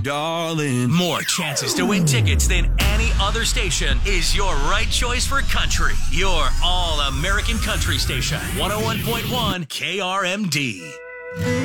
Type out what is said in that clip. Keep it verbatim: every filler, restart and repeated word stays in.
darling. More chances to win tickets than any other station is your right choice for country. Your all-American country station. one oh one point one K R M D.